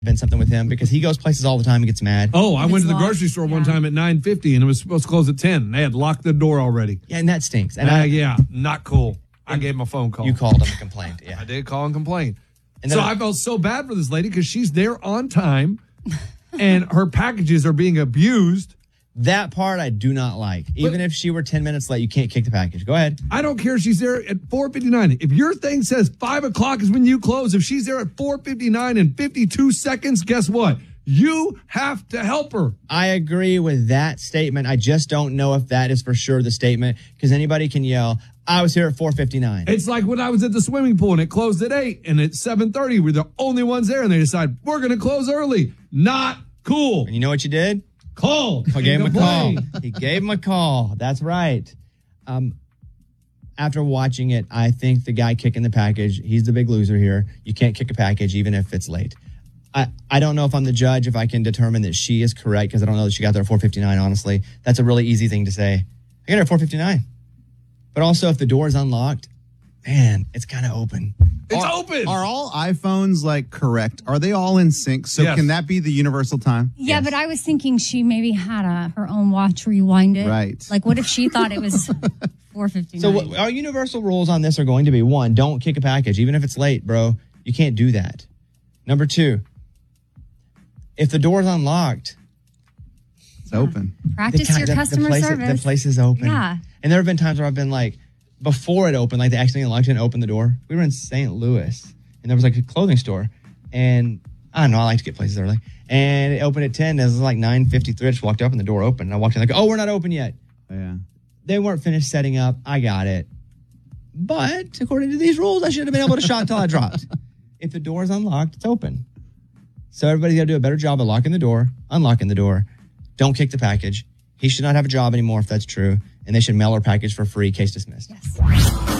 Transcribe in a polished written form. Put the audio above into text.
been something with him because he goes places all the time and gets mad. Oh, I went to the grocery store one time at 9:50 and it was supposed to close at 10. They had locked the door already. Yeah, and that stinks. And not cool. I gave him a phone call. You called him and complained. Yeah, I did call and complain. And so I felt so bad for this lady because she's there on time and her packages are being abused. That part I do not like. Even if she were 10 minutes late, you can't kick the package. Go ahead. I don't care if she's there at 4:59. If your thing says 5 o'clock is when you close, if she's there at 4:59 and 52 seconds, guess what? You have to help her. I agree with that statement. I just don't know if that is for sure the statement because anybody can yell, I was here at 4:59. It's like when I was at the swimming pool and it closed at 8 and at 7:30 we're the only ones there and they decide we're going to close early. Not cool. And you know what you did? Called. I gave him a call. He gave him a call. That's right. After watching it, I think the guy kicking the package, he's the big loser here. You can't kick a package even if it's late. I don't know if I'm the judge, if I can determine that she is correct, because I don't know that she got there at 4:59, honestly. That's a really easy thing to say. I got her at 4:59. But also, if the door is unlocked, man, it's kind of open. It's open. Are all iPhones correct? Are they all in sync? So Yes. Can that be the universal time? Yeah, but I was thinking she maybe had her own watch rewinded. Right. Like, what if she thought it was 4:59? So our universal rules on this are going to be, 1, don't kick a package, even if it's late, bro. You can't do that. Number 2, if the door is unlocked, It's open. Practice your customer service. The place is open. Yeah. And there have been times where I've been like, before it opened, like they accidentally unlocked it and opened the door. We were in St. Louis, and there was like a clothing store. And I don't know, I like to get places early. And it opened at 10. It was like 9:53. I just walked up and the door opened. And I walked in like, oh, we're not open yet. Yeah. They weren't finished setting up. I got it. But according to these rules, I should have been able to shot until I dropped. If the door is unlocked, it's open. So everybody's got to do a better job of locking the door, unlocking the door. Don't kick the package. He should not have a job anymore if that's true. And they should mail our package for free. Case dismissed. Yes.